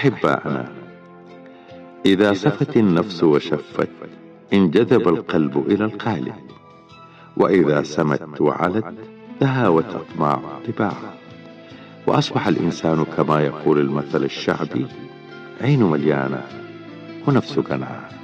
أحبائنا، إذا صفت النفس وشفت انجذب القلب إلى القالب، وإذا سمت وعلت تهاوت أطماع طباعه، وأصبح الإنسان كما يقول المثل الشعبي: عين مليانة ونفس قنعة.